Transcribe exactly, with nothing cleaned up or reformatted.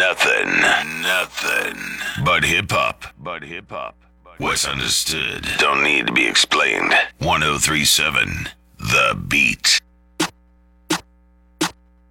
Nothing, nothing but hip hop. But hip hop. What's understood don't need to be explained. one oh three point seven The Beat.